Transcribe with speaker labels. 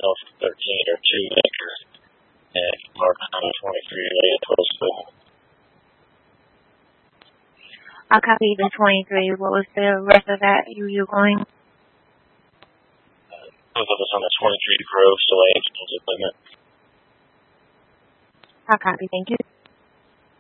Speaker 1: myself 13 or 2 acre, and Mark on 23 lay at 12 school.
Speaker 2: I'll copy the 23. What was the rest of that you were going?
Speaker 1: Both of us on the 23 Grove, so I age equipment.
Speaker 2: I'll copy. Thank you.